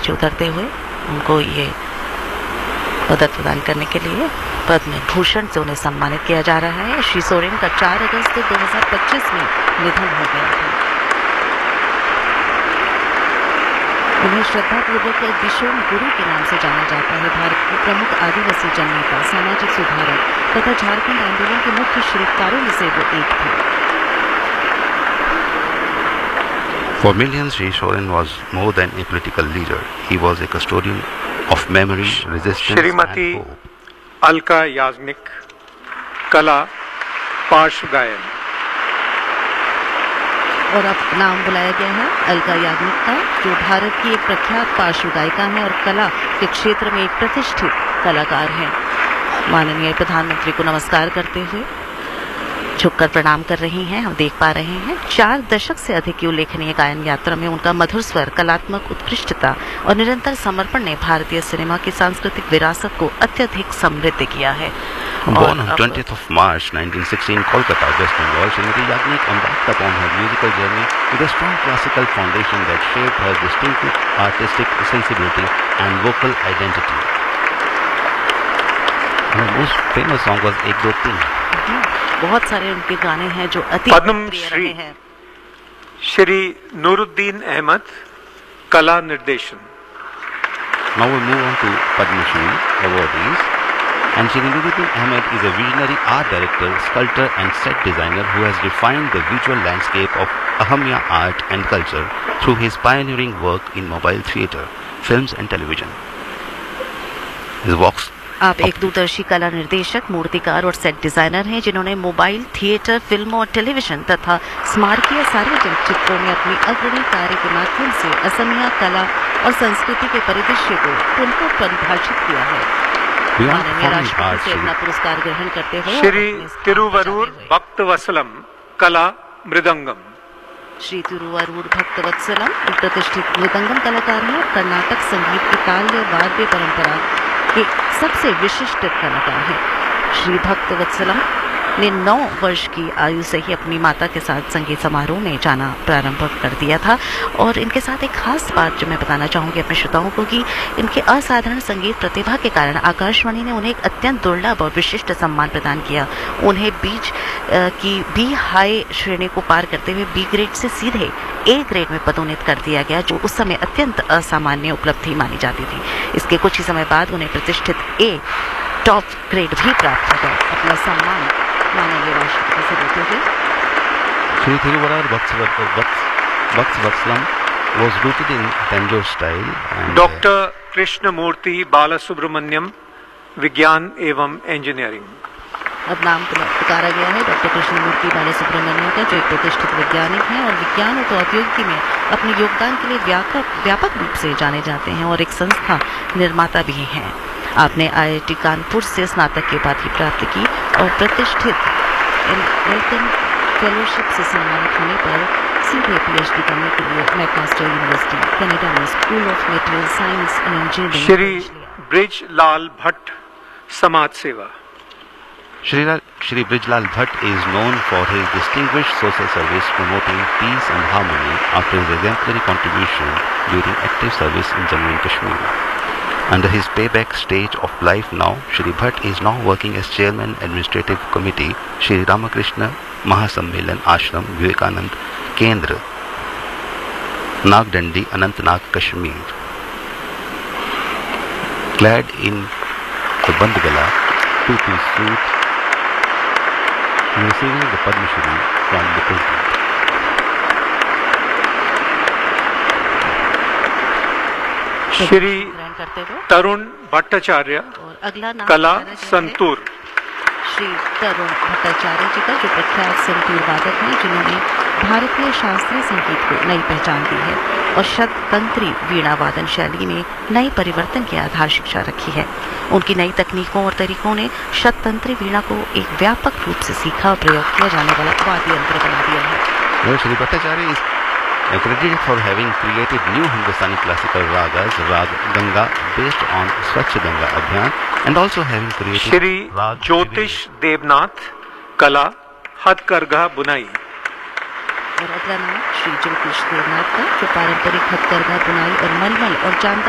नीचे उतरते हुए उनको ये पदक प्रदान करने के लिए पद्म भूषण से उन्हें सम्मानित किया जा रहा है। श्री सोरेन का 4 अगस्त 2025 में निधन हो गया था। उन्हें श्रद्धापूर्वक दिशोम गुरु के नाम से जाना जाता है। भारत के प्रमुख आदिवासी जननेता, सामाजिक सुधारक तथा झारखंड आंदोलन के मुख्य शिरकारों में से वो एक थे। For millions, Sri Soren was more than a political leader. He was a custodian of memory, resistance Shrimati and hope. Alka Yagnik, कला, पार्श्व गायन। और अब नाम बुलाया गया है अलका याग्निक का, जो भारत की एक प्रख्यात पार्श्व गायिका है और कला के क्षेत्र में एक प्रतिष्ठित कलाकार है। माननीय प्रधानमंत्री को नमस्कार करते हुए झुककर प्रणाम कर रही हैं। हम देख पा रहे हैं 4 दशक से अधिक की उल्लेखनीय गायन यात्रा में उनका मधुर स्वर, कलात्मक उत्कृष्टता और निरंतर समर्पण ने भारतीय सिनेमा की सांस्कृतिक विरासत को अत्यधिक समृद्ध किया है। Born on 20th of March 1916, Kolkata, West Bengal, Srimati Yagnik embarked upon her musical journey with a strong classical foundation that shaped her distinctive artistic sensibility and vocal identity. Her most famous song was Ek Do Teen. बहुत सारे उनके गाने हैं जो अति पद्म प्रिय श्री रहे हैं। श्री नूरुद्दीन अहमद, कला निर्देशन। Now we move on to Padma Shri awardees. And Shri Nuruddin Ahmed is a visionary art director, sculptor and set designer who has defined the visual landscape of Ahamiya art and culture through his pioneering work in mobile theatre, films and television. His works आप एक दूरदर्शी कला निर्देशक, मूर्तिकार और set designer हैं, जिन्होंने mobile, theatre, फिल्मों और टेलीविजन तथा स्मारकीय सार्वजनिक चित्रों में अपनी अग्रणी कार्य के माध्यम से असमिया कला और संस्कृति के परिदृश्य को पुनः परिभाषित किया है। माननीय राष्ट्रपति से अपना पुरस्कार ग्रहण करते हुए श्री तिरुवरूर भक्तवत्सलम, कला मृदंगम। श्री तिरुवरूर भक्तवत्सलम एक प्रतिष्ठित मृदंगम कलाकार हैं। कर्नाटक संगीत की ताल्य वाद्य परंपरा के सबसे विशिष्ट कलाकार हैं। श्री भक्तवत्सलम ने 9 वर्ष की आयु से ही अपनी माता के साथ संगीत समारोह में जाना प्रारंभ कर दिया था। और इनके साथ एक खास बात जो मैं बताना चाहूँगी अपने श्रोताओं को कि इनके असाधारण संगीत प्रतिभा के कारण आकाशवाणी ने उन्हें एक अत्यंत दुर्लभ और विशिष्ट सम्मान प्रदान किया। उन्हें बीच की बी हाई श्रेणी को पार करते हुए बी ग्रेड से सीधे ए ग्रेड में पदोन्नत कर दिया गया, जो उस समय अत्यंत असामान्य उपलब्धि मानी जाती थी। इसके कुछ ही समय बाद उन्हें प्रतिष्ठित ए टॉप ग्रेड भी प्राप्त होगा। अपना सम्मान माननीय राष्ट्रपति से देते हुए Sri Thiruvarar Bhaktavatslam was rooted in Tanjore style. And doctor Krishnamurthy Balasubrahmanyam, विज्ञान एवं इंजीनियरिंग। अब नाम पुकारा गया है डॉक्टर कृष्णमूर्ति बालासुब्रमण्यम का, जो एक प्रतिष्ठित वैज्ञानिक हैं और विज्ञान और प्रौद्योगिकी में अपने योगदान के लिए व्यापक रूप से जाने जाते हैं और एक संस्था निर्माता भी हैं। आपने IIT कानपुर से स्नातक की उपाधि प्राप्त की और प्रतिष्ठित एल्टन फेलोशिप से सम्मानित होने पर सीधे PhD करने के लिए मैकमास्टर यूनिवर्सिटी कनाडा में school of material science and engineering. Shri Brijlal Bhatt, समाज सेवा। Shri Brijlal Bhatt is known for his distinguished social service promoting peace and harmony after his exemplary contribution during active service in Jammu and Kashmir. Under his payback stage of life now, Shri Bhatt is now working as Chairman Administrative Committee, Shri Ramakrishna Mahasammelan Ashram, Vivekanand Kendra, Nagdandi, Anantnag, Kashmir. Clad in the Bandgala two-piece suit, receiving the Padma Shri from the President. Shri तरुण भट्टाचार्य, और अगला नाम कला बताया गया है संतूर। श्री तरुण भट्टाचार्य जी का, जो प्रख्यात संतूर वादक हैं, जिन्होंने भारतीय शास्त्रीय संगीत को नई पहचान दी है और शततंत्री वीणा वादन शैली में नए परिवर्तन की आधार शिक्षा रखी है। उनकी नई तकनीकों और तरीकों ने शततंत्री वीणा को एक व्यापक रूप से सीखा और प्रयोग किया जाने वाला वाद्य यंत्र बना दिया है। Shri Bhattacharya is credited for having created new Hindustani classical ragas, Rag Ganga, based on Swachh Ganga Abhiyan, and also having created Shri Rag ज्योतिष देवनाथ, कला हथकरघा बुनाई। और अगला नाम श्री ज्योतिष देवनाथ का, जो पारंपरिक हथकरघा बुनाई और मलमल और चांदा